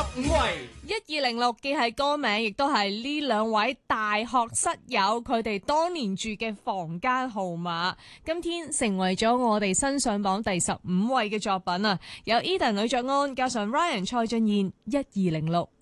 位。 1206既係歌名，亦都係呢兩位大學室友佢哋當年住嘅房間號碼。今天成為咗我哋新上榜第15位嘅作品啊！有 Eden 呂爵安加上 Ryan 蔡俊彥1206。